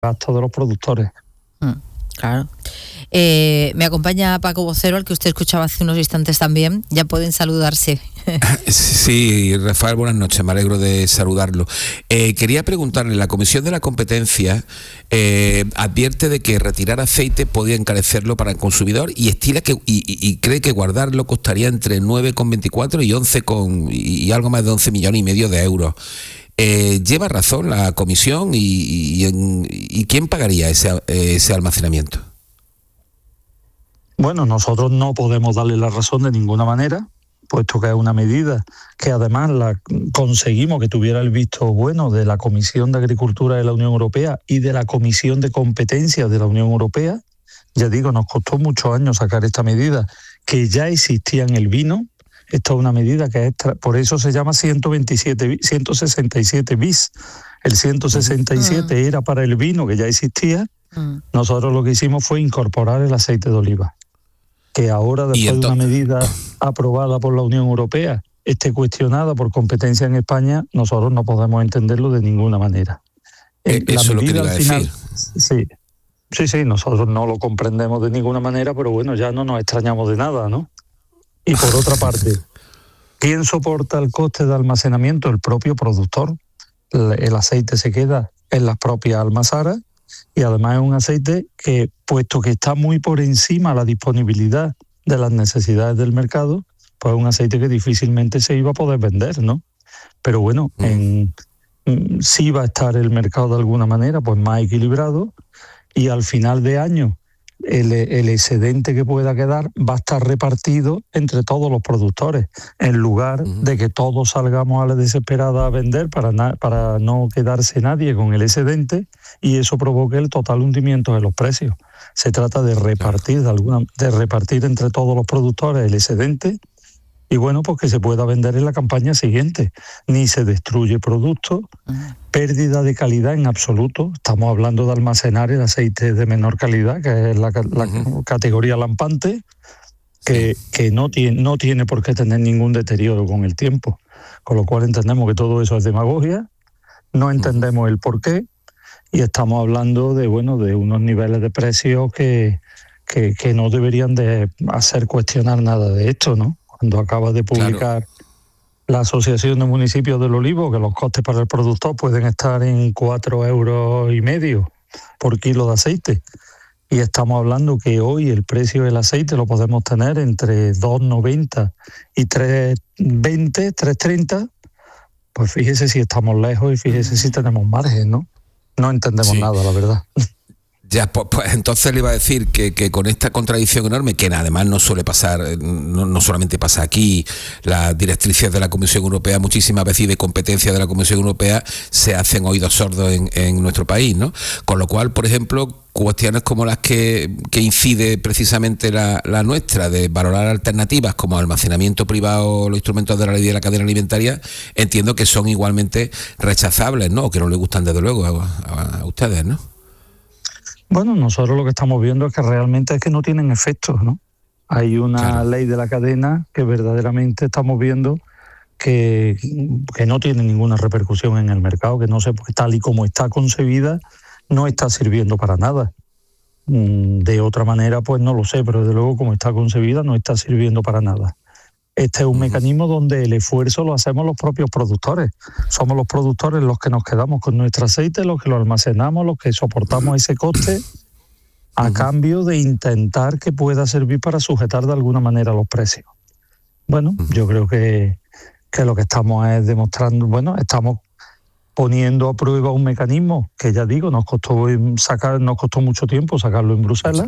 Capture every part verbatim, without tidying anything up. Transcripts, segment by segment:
gastos de los productores. Mm, claro. Eh, me acompaña Paco Vocero, al que usted escuchaba hace unos instantes también. Ya pueden saludarse. Sí, Rafael, buenas noches, me alegro de saludarlo. Eh, quería preguntarle, la Comisión de la Competencia eh, advierte de que retirar aceite podía encarecerlo para el consumidor y estila que y, y, y cree que guardarlo costaría entre nueve coma veinticuatro y once con, y, y algo más de once millones y medio de euros. Eh, ¿Lleva razón la Comisión y, y, y, y quién pagaría ese, ese almacenamiento? Bueno, nosotros no podemos darle la razón de ninguna manera, puesto que es una medida que además la conseguimos que tuviera el visto bueno de la Comisión de Agricultura de la Unión Europea y de la Comisión de Competencia de la Unión Europea. Ya digo, nos costó muchos años sacar esta medida que ya existía en el vino. Esta es una medida que es, por eso se llama ciento veintisiete, ciento sesenta y siete bis. El ciento sesenta y siete uh-huh. era para el vino que ya existía. Uh-huh. Nosotros lo que hicimos fue incorporar el aceite de oliva, que ahora, después de una medida aprobada por la Unión Europea, esté cuestionada por competencia en España, nosotros no podemos entenderlo de ninguna manera. Eh, la eso medida, es lo que iba a final, decir. Sí, sí, sí, nosotros no lo comprendemos de ninguna manera, pero bueno, ya no nos extrañamos de nada, ¿no? Y por otra parte, ¿quién soporta el coste de almacenamiento? El propio productor. El, el aceite se queda en las propias almazaras. Y además es un aceite que, puesto que está muy por encima la disponibilidad de las necesidades del mercado, pues es un aceite que difícilmente se iba a poder vender, ¿no? Pero bueno, mm. en, sí va a estar el mercado de alguna manera pues más equilibrado y al final de año el, el excedente que pueda quedar va a estar repartido entre todos los productores, en lugar mm. de que todos salgamos a la desesperada a vender para, na- para no quedarse nadie con el excedente y eso provoque el total hundimiento de los precios. Se trata de repartir, claro. de, alguna, de repartir entre todos los productores el excedente y bueno, pues que se pueda vender en la campaña siguiente. Ni se destruye producto, uh-huh. pérdida de calidad en absoluto. Estamos hablando de almacenar el aceite de menor calidad, que es la, la uh-huh. categoría lampante, que, sí. que no, tiene, no tiene por qué tener ningún deterioro con el tiempo. Con lo cual entendemos que todo eso es demagogia, no entendemos uh-huh. el porqué y estamos hablando de, bueno, de unos niveles de precios que, que, que no deberían de hacer cuestionar nada de esto, ¿no? Cuando acaba de publicar claro. la Asociación de Municipios del Olivo, que los costes para el productor pueden estar en cuatro euros y medio por kilo de aceite. Y estamos hablando que hoy el precio del aceite lo podemos tener entre dos noventa y tres veinte, tres treinta. Pues fíjese si estamos lejos y fíjese si tenemos margen, ¿no? No entendemos sí. nada, la verdad. Ya, pues, pues entonces le iba a decir que, que con esta contradicción enorme, que además no suele pasar, no, no solamente pasa aquí, las directrices de la Comisión Europea muchísimas veces y de competencia de la Comisión Europea se hacen oídos sordos en, en nuestro país, ¿no? Con lo cual, por ejemplo, cuestiones como las que, que incide precisamente la, la nuestra, de valorar alternativas como almacenamiento privado, los instrumentos de la ley de la cadena alimentaria, entiendo que son igualmente rechazables, ¿no? O que no les gustan desde luego a, a, a ustedes, ¿no? Bueno, nosotros lo que estamos viendo es que realmente es que no tienen efectos, ¿no? Hay una claro. ley de la cadena que verdaderamente estamos viendo que, que no tiene ninguna repercusión en el mercado, que no sé, porque tal y como está concebida, no está sirviendo para nada. De otra manera, pues no lo sé, pero desde luego como está concebida, no está sirviendo para nada. Este es un uh-huh. mecanismo donde el esfuerzo lo hacemos los propios productores. Somos los productores los que nos quedamos con nuestro aceite, los que lo almacenamos, los que soportamos uh-huh. ese coste a uh-huh. cambio de intentar que pueda servir para sujetar de alguna manera los precios. Bueno, uh-huh. yo creo que, que lo que estamos es demostrando, bueno, estamos poniendo a prueba un mecanismo que ya digo, nos costó sacar, nos costó mucho tiempo sacarlo en Bruselas.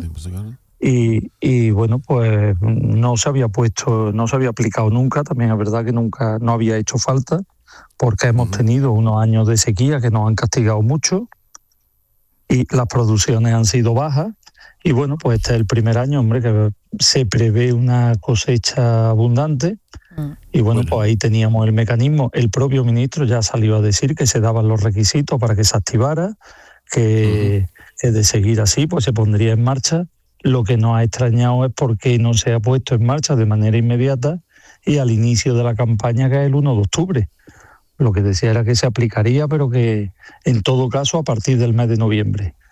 Y, y bueno, pues no se había puesto, no se había aplicado nunca, también es verdad que nunca no había hecho falta, porque hemos uh-huh. tenido unos años de sequía que nos han castigado mucho y las producciones han sido bajas. Y bueno, pues este es el primer año, hombre, que se prevé una cosecha abundante. Uh-huh. Y bueno, bueno, pues ahí teníamos el mecanismo. El propio ministro ya salió a decir que se daban los requisitos para que se activara, que, uh-huh. que de seguir así, pues se pondría en marcha. Lo que nos ha extrañado es por qué no se ha puesto en marcha de manera inmediata y al inicio de la campaña, que es el uno de octubre. Lo que decía era que se aplicaría, pero que en todo caso a partir del mes de noviembre.